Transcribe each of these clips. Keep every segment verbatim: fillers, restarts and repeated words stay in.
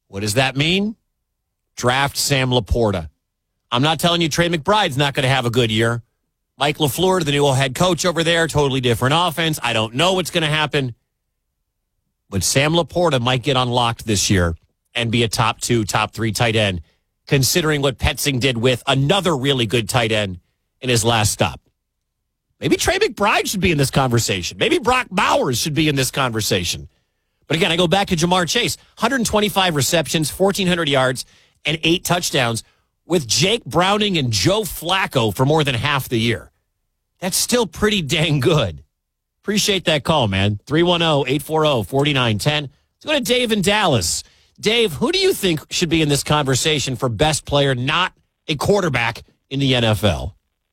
What does that mean? Draft Sam Laporta. I'm not telling you Trey McBride's not going to have a good year. Mike LaFleur, the new head coach over there, totally different offense. I don't know what's going to happen. But Sam Laporta might get unlocked this year and be a top two, top three tight end, considering what Petzing did with another really good tight end in his last stop. Maybe Trey McBride should be in this conversation. Maybe Brock Bowers should be in this conversation. But again, I go back to Jamar Chase. one hundred twenty-five receptions, fourteen hundred yards, and eight touchdowns with Jake Browning and Joe Flacco for more than half the year. That's still pretty dang good. Appreciate that call, man. three one zero, eight four zero, four nine one zero. Let's go to Dave in Dallas. Dave, who do you think should be in this conversation for best player, not a quarterback in the N F L?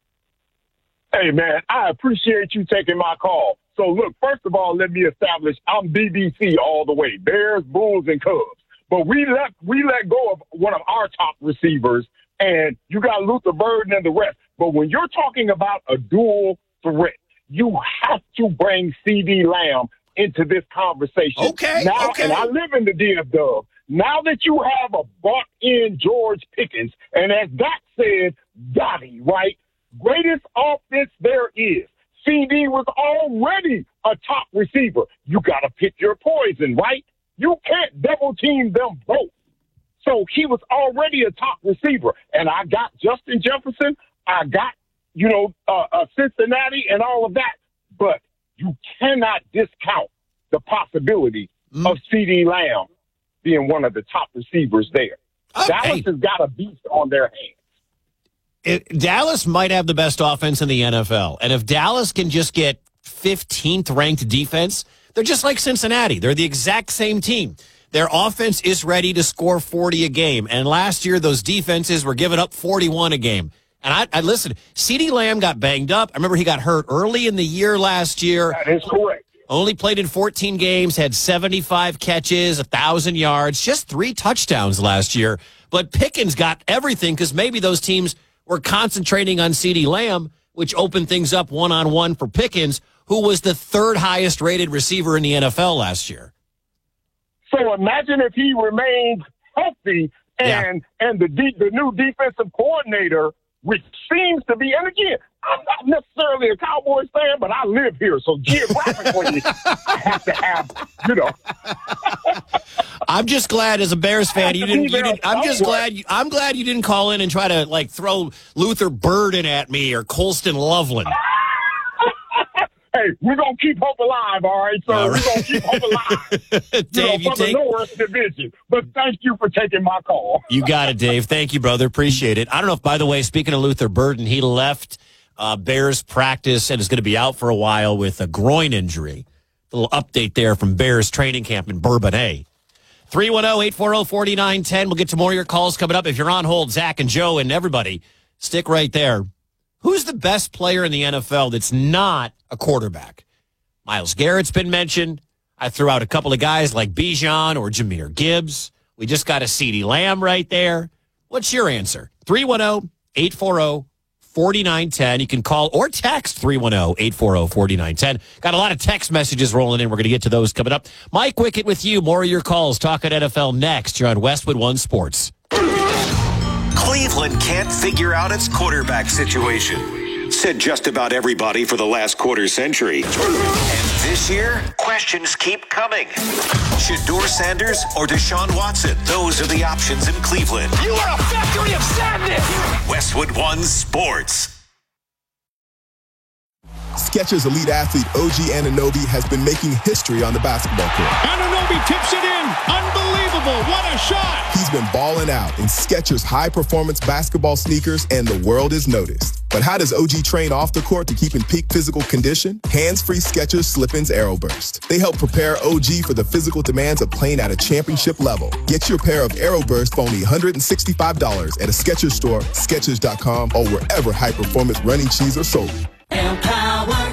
Hey, man, I appreciate you taking my call. So, look, first of all, let me establish I'm B B C all the way. Bears, Bulls, and Cubs. But we let, we let go of one of our top receivers, and you got Luther Burden and the rest. But when you're talking about a dual threat, you have to bring CeeDee Lamb into this conversation. Okay, now, okay. And I live in the D F W. Now that you have a bought-in George Pickens, and as Doc said, Dottie, right? Greatest offense there is. C D was already a top receiver. You got to pick your poison, right? You can't double-team them both. So he was already a top receiver. And I got Justin Jefferson. I got, you know, uh, uh, Cincinnati and all of that. But you cannot discount the possibility mm. of CeeDee Lamb being one of the top receivers there. Okay. Dallas has got a beast on their hands. It, Dallas might have the best offense in the N F L. And if Dallas can just get fifteenth ranked defense, they're just like Cincinnati. They're the exact same team. Their offense is ready to score forty a game. And last year, those defenses were giving up forty-one a game. And I, I listen, CeeDee Lamb got banged up. I remember he got hurt early in the year last year. That is correct. Only played in fourteen games, had seventy-five catches, one thousand yards, just three touchdowns last year. But Pickens got everything because maybe those teams were concentrating on CeeDee Lamb, which opened things up one-on-one for Pickens, who was the third highest rated receiver in the N F L last year. So imagine if he remains healthy and yeah. and the de- the new defensive coordinator, which seems to be, and again, I'm not necessarily a Cowboys fan, but I live here, so geographically, I have to have, you know. I'm just glad, as a Bears fan, you didn't. You didn't I'm just glad. You, I'm glad you didn't call in and try to like throw Luther Burden at me or Colston Loveland. Hey, we're gonna keep hope alive, all right, sir. All right. We're gonna keep hope alive. Dave, you know, you for take... the North Division. But thank you for taking my call. You got it, Dave. Thank you, brother. Appreciate it. I don't know if, by the way, speaking of Luther Burden, he left uh, Bears practice and is going to be out for a while with a groin injury. A little update there from Bears training camp in Bourbonnais. three one zero, eight four zero, four nine one zero. We'll get to more of your calls coming up. If you're on hold, Zach and Joe and everybody, stick right there. Who's the best player in the N F L that's not a quarterback? Myles Garrett's been mentioned. I threw out a couple of guys like Bijan or Jahmyr Gibbs. We just got a CeeDee Lamb right there. What's your answer? three one zero, eight four zero, four nine one zero. You can call or text three one zero, eight four zero, four nine one zero. Got a lot of text messages rolling in. We're going to get to those coming up. Mike Wickett with you. More of your calls. Talking N F L next. You're on Westwood One Sports. Cleveland can't figure out its quarterback situation. Said just about everybody for the last quarter century. And this year, questions keep coming. Shedeur Sanders or Deshaun Watson? Those are the options in Cleveland. You are a factory of sadness! Westwood One Sports. Skechers elite athlete O G Anunoby has been making history on the basketball court. Anunoby tips it in. Unbelievable. What a shot. He's been balling out in Skechers high-performance basketball sneakers, and the world has noticed. But how does O G train off the court to keep in peak physical condition? Hands-free Skechers Slip-ins Aeroburst. They help prepare O G for the physical demands of playing at a championship level. Get your pair of Aeroburst for only one hundred sixty-five dollars at a Skechers store, Skechers dot com, or wherever high-performance running shoes are sold. Empower.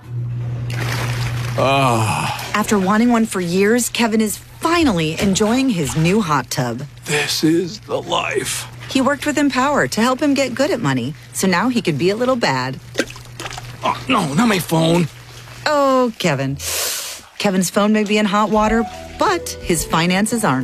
Oh. After wanting one for years, Kevin is finally enjoying his new hot tub. This is the life. He worked with Empower to help him get good at money, so now he could be a little bad. Oh, no, not my phone. Oh, Kevin. Kevin's phone may be in hot water, but his finances aren't.